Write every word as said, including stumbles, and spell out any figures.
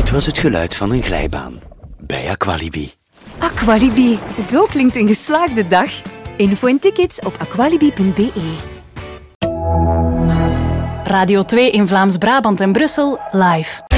Dit was het geluid van een glijbaan bij Aqualibi. Aqualibi, zo klinkt een geslaagde dag. Info en tickets op aqualibi punt be. Radio twee in Vlaams-Brabant en Brussel live.